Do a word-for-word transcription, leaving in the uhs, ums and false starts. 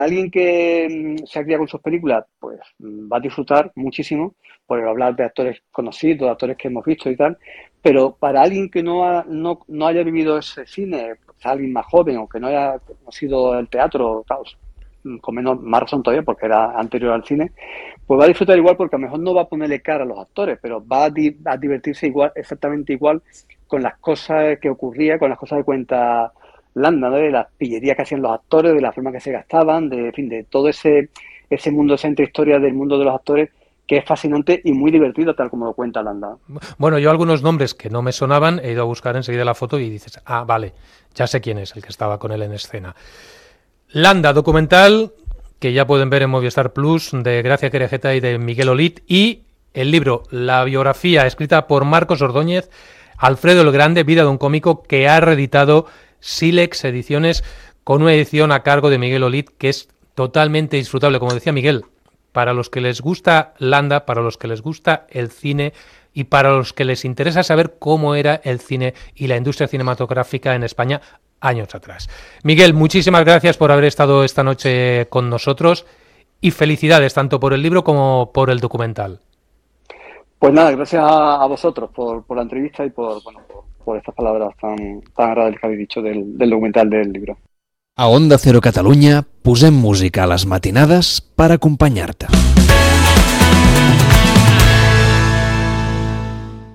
alguien que mm, se ha criado con sus películas, pues mm, va a disfrutar muchísimo, por hablar de actores conocidos, de actores que hemos visto y tal, pero para alguien que no, ha- no, no haya vivido ese cine, pues, alguien más joven o que no haya conocido el teatro, claro, mm, con menos, más razón todavía porque era anterior al cine, pues va a disfrutar igual porque a lo mejor no va a ponerle cara a los actores, pero va a, di- a divertirse igual, exactamente igual con las cosas que ocurría, con las cosas que cuenta Landa, ¿no? De las pillerías que hacían los actores, de la forma que se gastaban, de, en fin, de todo ese, ese mundo, esa historia del mundo de los actores, que es fascinante y muy divertido, tal como lo cuenta Landa. Bueno, yo algunos nombres que no me sonaban he ido a buscar enseguida la foto y dices, ah, vale, ya sé quién es el que estaba con él en escena. Landa, documental que ya pueden ver en Movistar Plus, de Gracia Querejeta y de Miguel Olid, y el libro, la biografía escrita por Marcos Ordóñez, Alfredo el Grande, vida de un cómico, que ha reeditado Silex Ediciones con una edición a cargo de Miguel Olid que es totalmente disfrutable, como decía Miguel, para los que les gusta Landa, para los que les gusta el cine y para los que les interesa saber cómo era el cine y la industria cinematográfica en España años atrás. Miguel, muchísimas gracias por haber estado esta noche con nosotros y felicidades tanto por el libro como por el documental. Pues nada, gracias a, a vosotros por, por la entrevista y por, bueno, por, por estas palabras tan, tan agradables que habéis dicho del, del documental del libro. A Onda Cero Catalunya posem música a les matinades per acompanyar-te.